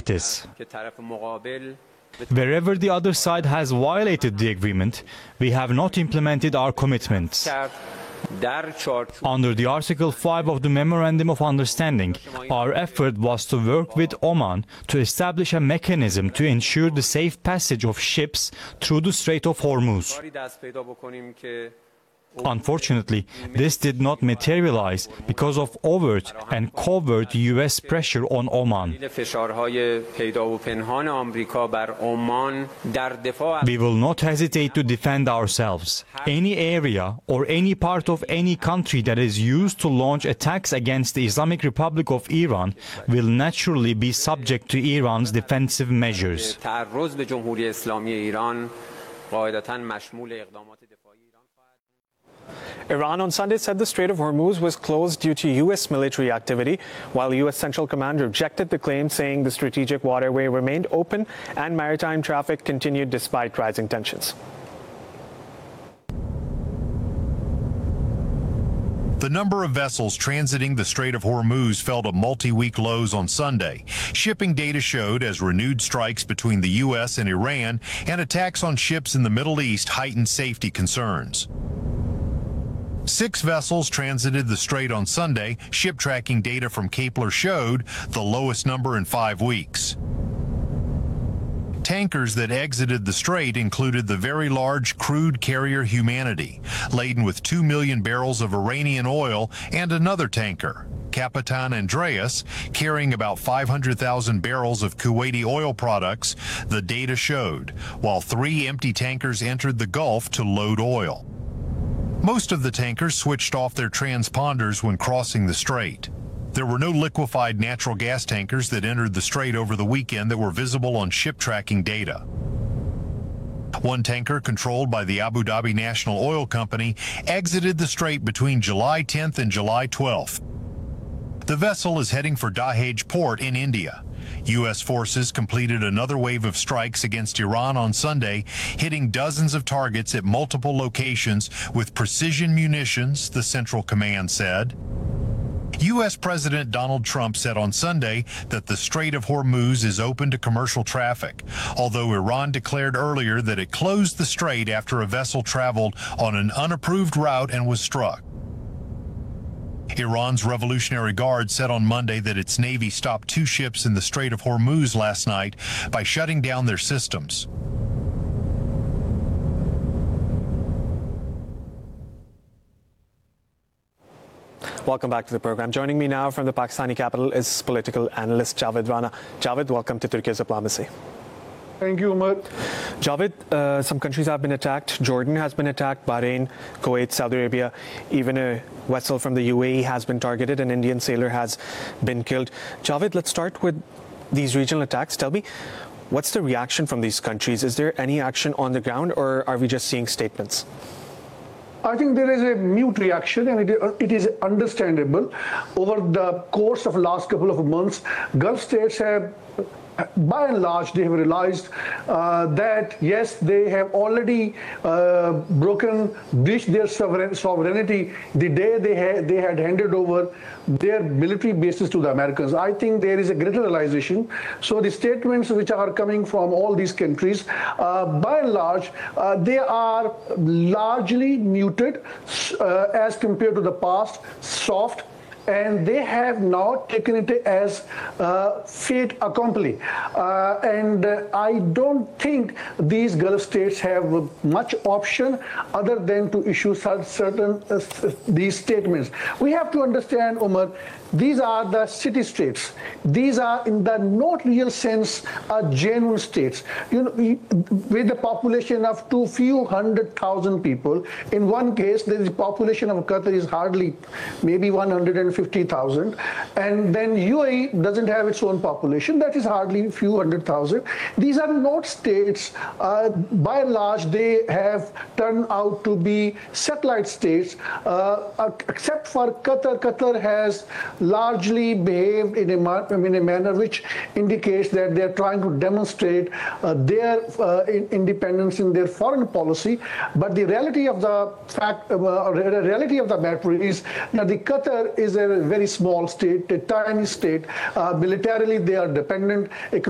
practice. Wherever the other side has violated the agreement, we have not implemented our commitments. Under the Article 5 of the Memorandum of Understanding, our effort was to work with Oman to establish a mechanism to ensure the safe passage of ships through the Strait of Hormuz. Unfortunately, this did not materialize because of overt and covert U.S. pressure on Oman. We will not hesitate to defend ourselves. Any area or any part of any country that is used to launch attacks against the Islamic Republic of Iran will naturally be subject to Iran's defensive measures. Iran on Sunday said the Strait of Hormuz was closed due to U.S. military activity, while U.S. Central Command rejected the claim, saying the strategic waterway remained open and maritime traffic continued despite rising tensions. The number of vessels transiting the Strait of Hormuz fell to multi-week lows on Sunday. Shipping data showed as renewed strikes between the U.S. and Iran and attacks on ships in the Middle East heightened safety concerns. 6 vessels transited the strait on Sunday. Ship tracking data from Kepler showed the lowest number in 5 weeks. Tankers that exited the strait included the very large crude carrier Humanity, laden with 2 million barrels of Iranian oil, and another tanker, Kapitan Andreas, carrying about 500,000 barrels of Kuwaiti oil products, the data showed, while 3 empty tankers entered the Gulf to load oil. Most of the tankers switched off their transponders when crossing the strait. There were no liquefied natural gas tankers that entered the strait over the weekend that were visible on ship tracking data. One tanker, controlled by the Abu Dhabi National Oil Company, exited the strait between July 10th and July 12th. The vessel is heading for Dahej port in India. U.S. forces completed another wave of strikes against Iran on Sunday, hitting dozens of targets at multiple locations with precision munitions, the Central Command said. U.S. President Donald Trump said on Sunday that the Strait of Hormuz is open to commercial traffic, although Iran declared earlier that it closed the strait after a vessel traveled on an unapproved route and was struck. Iran's Revolutionary Guard said on Monday that its Navy stopped 2 ships in the Strait of Hormuz last night by shutting down their systems. Welcome back to the program. Joining me now from the Pakistani capital is political analyst Javed Rana. Javed, welcome to Turkey's Diplomacy. Thank you, Umar. Javed, some countries have been attacked. Jordan has been attacked, Bahrain, Kuwait, Saudi Arabia. Even a vessel from the UAE has been targeted. An Indian sailor has been killed. Javed, let's start with these regional attacks. Tell me, what's the reaction from these countries? Is there any action on the ground, or are we just seeing statements? I think there is a mute reaction, and it is understandable. Over the course of the last couple of months, Gulf states have, by and large, they have realized that yes, they have already breached their sovereignty the day they had handed over their military bases to the Americans. I think there is a greater realization. So the statements which are coming from all these countries, by and large, they are largely muted as compared to the past, soft, and they have now taken it as fait accompli. And I don't think these Gulf states have much option other than to issue certain these statements. We have to understand, Umar, these are the city-states. These are, in the not real sense, genuine states. You know, with a population of few 100,000 people. In one case, the population of Qatar is hardly maybe 150,000, and then UAE doesn't have its own population. That is hardly a few 100,000. These are not states. By and large, they have turned out to be satellite states, except for Qatar. Qatar has largely behaved in a manner which indicates that they are trying to demonstrate their independence in their foreign policy. But the reality of the matter is that the Qatar is a very small state, a tiny state. Militarily, they are dependent.